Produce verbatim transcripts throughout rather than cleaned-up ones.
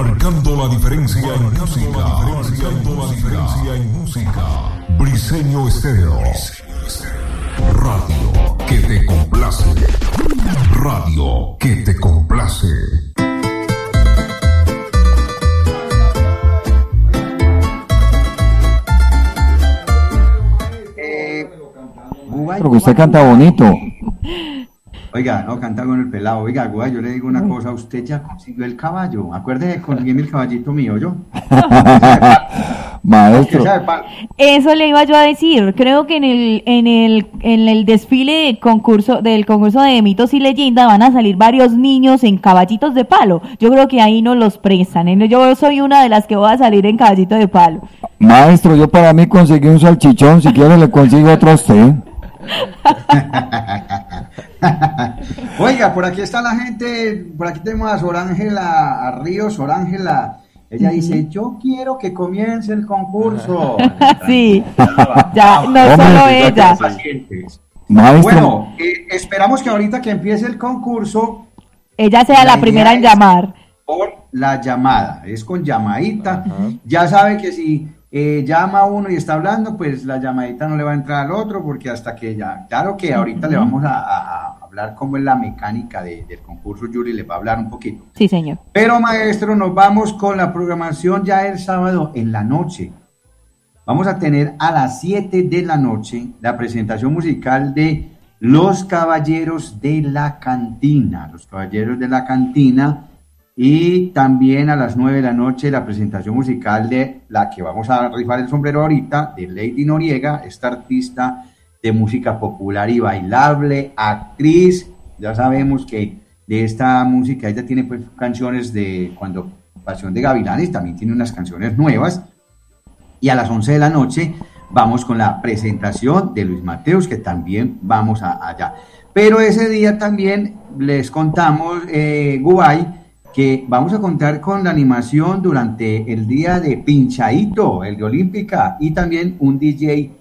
Marcando la diferencia en música. Marcando la diferencia en música. Briseño Estéreo. Radio que te complace. Radio que te complace. Eh, Porque usted canta bonito. Oiga, no, canta con el pelado. Oiga, Guay, yo le digo una cosa, usted ya consiguió el caballo. Acuérdese de conseguirme el caballito mío, ¿yo? Maestro. Eso le iba yo a decir. Creo que en el en el en el desfile de concurso del concurso de mitos y leyendas van a salir varios niños en caballitos de palo. Yo creo que ahí no los prestan. Yo soy una de las que voy a salir en caballito de palo. Maestro, yo para mí conseguí un salchichón. Si quiere le consigo otro a usted. Oiga, por aquí está la gente, por aquí tenemos a Sor Ángela, a Ríos, Sor Ángela. Ella uh-huh. dice, yo quiero que comience el concurso. Sí, ya, no Hombre, solo ella. Maestro. Bueno, eh, esperamos que ahorita que empiece el concurso, ella sea la, la primera en llamar. Por la llamada, es con llamadita. Uh-huh. Ya sabe que si eh, llama uno y está hablando, pues la llamadita no le va a entrar al otro, porque hasta que ya, claro que ahorita uh-huh. le vamos a, a hablar cómo es la mecánica de, del concurso. Yuri le va a hablar un poquito. Sí, señor. Pero, maestro, nos vamos con la programación ya el sábado en la noche. Vamos a tener a las siete de la noche la presentación musical de Los Caballeros de la Cantina. Los Caballeros de la Cantina. Y también a las nueve de la noche la presentación musical de la que vamos a rifar el sombrero ahorita, de Lady Noriega, esta artista de música popular y bailable, actriz. Ya sabemos que de esta música ella tiene pues canciones de cuando Pasión de Gavilanes, también tiene unas canciones nuevas. Y a las once de la noche vamos con la presentación de Luis Mateos, que también vamos a, allá. Pero ese día también les contamos, eh, Gubay, que vamos a contar con la animación durante el día de Pinchaito, el de Olímpica, y también un D J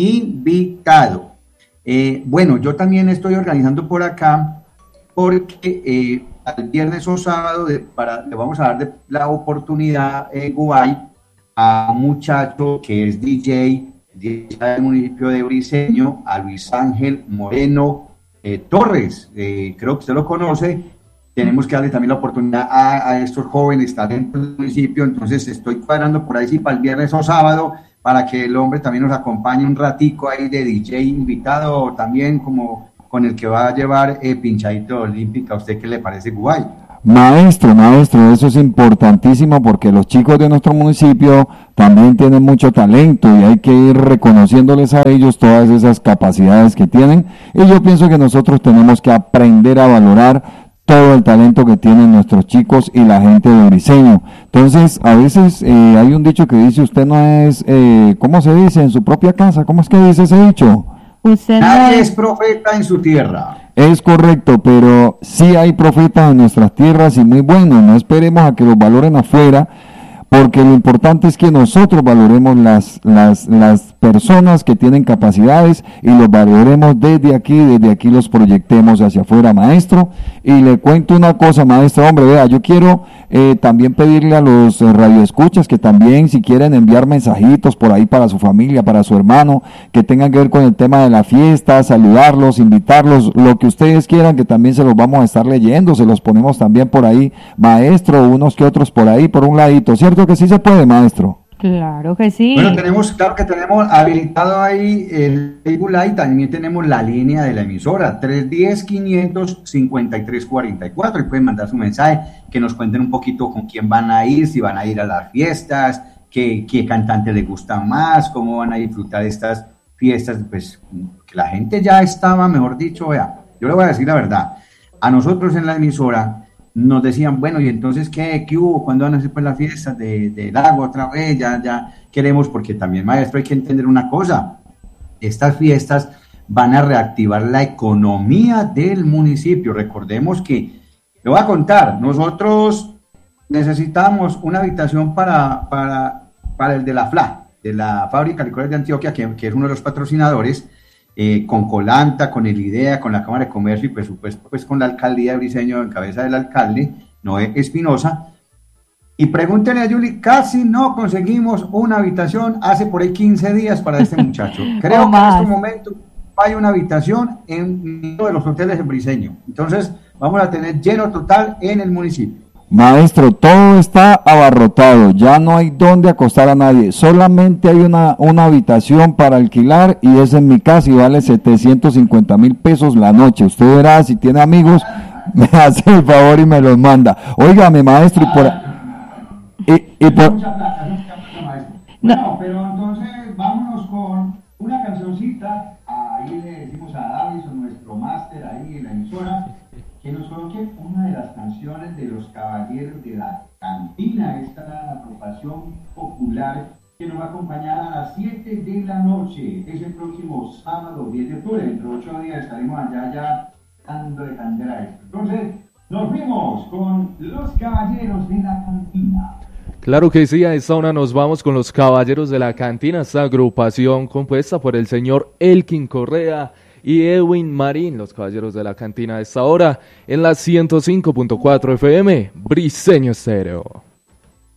invitado. Eh, bueno, yo también estoy organizando por acá porque eh, el viernes o sábado de, para, le vamos a dar de, la oportunidad en eh, Gubay a un muchacho que es D J del municipio de Briseño, a Luis Ángel Moreno eh, Torres, eh, creo que usted lo conoce. Tenemos que darle también la oportunidad a, a estos jóvenes, estar dentro del municipio, entonces estoy cuadrando por ahí si para el viernes o sábado, para que el hombre también nos acompañe un ratico ahí de D J invitado, también como con el que va a llevar eh, Pinchaito Olímpica. ¿A usted qué le parece, Gubay? Maestro, maestro, eso es importantísimo porque los chicos de nuestro municipio también tienen mucho talento y hay que ir reconociéndoles a ellos todas esas capacidades que tienen, y yo pienso que nosotros tenemos que aprender a valorar todo el talento que tienen nuestros chicos y la gente de Briseño. Entonces, a veces eh, hay un dicho que dice, usted no es, eh, ¿cómo se dice? En su propia casa. ¿Cómo es que dice ese dicho? Usted no Nadie es... es profeta en su tierra. Es correcto, pero sí hay profetas en nuestras tierras y muy buenos. No esperemos a que los valoren afuera, porque lo importante es que nosotros valoremos las, las, las personas que tienen capacidades y los valoremos desde aquí, desde aquí los proyectemos hacia afuera, maestro. Y le cuento una cosa, maestro, hombre, vea, yo quiero eh, también pedirle a los eh, radioescuchas que también, si quieren enviar mensajitos por ahí para su familia, para su hermano, que tengan que ver con el tema de la fiesta, saludarlos, invitarlos, lo que ustedes quieran, que también se los vamos a estar leyendo, se los ponemos también por ahí, maestro, unos que otros por ahí, por un ladito, ¿cierto que sí se puede, maestro? Claro que sí. Bueno, tenemos, claro que tenemos habilitado ahí el Facebook Live, también tenemos la línea de la emisora, tres uno cero, quinientos cincuenta y tres cuarenta y cuatro, y pueden mandar su mensaje, que nos cuenten un poquito con quién van a ir, si van a ir a las fiestas, qué, qué cantante les gusta más, cómo van a disfrutar estas fiestas, pues que la gente ya estaba, mejor dicho, vea, yo le voy a decir la verdad, a nosotros en la emisora nos decían, bueno, y entonces, ¿qué, qué hubo? ¿Cuándo van a hacer pues las fiestas de, de Lago otra vez? Ya, ya queremos, porque también, maestro, hay que entender una cosa, estas fiestas van a reactivar la economía del municipio. Recordemos que, le voy a contar, nosotros necesitamos una habitación para, para, para el de la F L A, de la Fábrica de Licores de Antioquia, que, que es uno de los patrocinadores, Eh, con Colanta, con el IDEA, con la Cámara de Comercio y por supuesto pues con la Alcaldía de Briseño en cabeza del alcalde Noé Espinosa. Y pregúntenle a Yuli, casi no conseguimos una habitación hace por ahí quince días para este muchacho. Creo O que en más. este momento hay una habitación en uno de los hoteles en Briseño. Entonces, vamos a tener lleno total en el municipio. Maestro, todo está abarrotado, ya no hay dónde acostar a nadie, solamente hay una, una habitación para alquilar y es en mi casa y vale setecientos cincuenta mil pesos la noche. Usted verá, si tiene amigos, me hace el favor y me los manda. Óigame, maestro, y por... Y, y por... Mucha plata, mucha plata, maestro. No. Bueno, pero entonces vámonos con una cancioncita. Ahí le decimos a Davison, nuestro máster ahí en la emisora, que nos coloque una de las canciones de los Caballeros de la Cantina, esta agrupación popular que nos va a acompañar a las siete de la noche. Es el próximo sábado diez de octubre. Dentro de ocho días estaremos allá ya dando de candela a esto. Entonces, nos vemos con los Caballeros de la Cantina. Claro que sí, a esta hora nos vamos con los Caballeros de la Cantina, esta agrupación compuesta por el señor Elkin Correa y Edwin Marín, los Caballeros de la Cantina a esta hora en la ciento cinco punto cuatro F M, Briseño Estéreo.